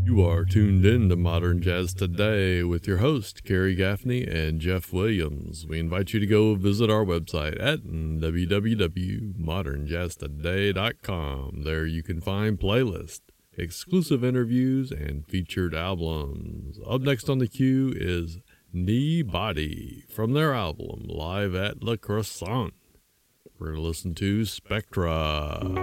You are tuned in to Modern Jazz Today with your host, Kerry Gaffney and Jeff Williams. We invite you to go visit our website at www.modernjazztoday.com. There you can find playlists, exclusive interviews, and featured albums. Up next on the queue is Knee Body from their album Live at Le Croissant. We're going to listen to Spectra.